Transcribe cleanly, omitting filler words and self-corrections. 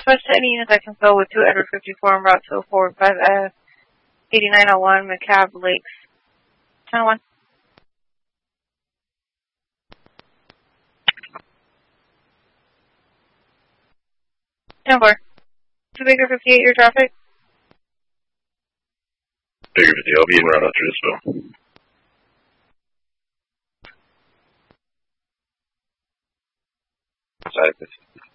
dispatch to any units I can fill with 2 Edward 54 en route to 445F, 8901 McCab Lakes. 10-1. 10-4. 2 Baker 58, your traffic? Baker 50, I'll be en route after this bill. Side